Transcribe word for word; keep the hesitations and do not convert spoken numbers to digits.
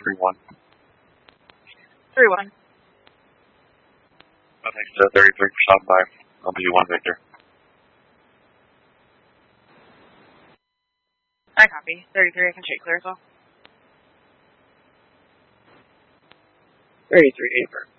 three one. three one. Uh, thanks to thirty-three for stopping by. I'll be one Victor. I copy. thirty-three, I can check clear as well. thirty-three, confirm.